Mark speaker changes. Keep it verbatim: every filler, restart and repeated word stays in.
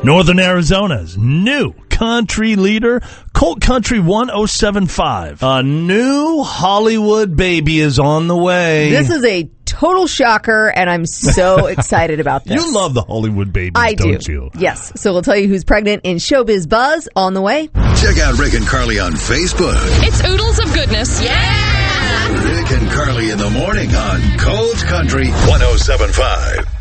Speaker 1: Northern Arizona's new country leader, Colt Country one oh seven point five. A new Hollywood baby is on the way.
Speaker 2: This is a total shocker, and I'm so excited about this.
Speaker 1: You love the Hollywood babies,
Speaker 2: I
Speaker 1: don't
Speaker 2: do.
Speaker 1: you?
Speaker 2: Yes. So we'll tell you who's pregnant in Showbiz Buzz on the way.
Speaker 3: Check out Rick and Carly on Facebook.
Speaker 4: It's oodles of goodness. Yeah!
Speaker 3: Rick and Carly in the morning on Colt Country one oh seven point five.